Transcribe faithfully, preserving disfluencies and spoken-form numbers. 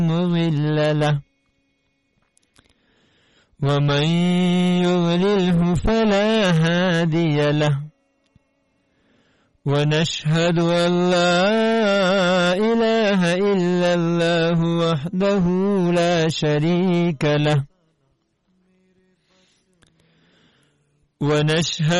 مضل له ومن يضلله فلا هادي له ونشهد أن لا إله إلا الله وحده لا شريك له ونشهد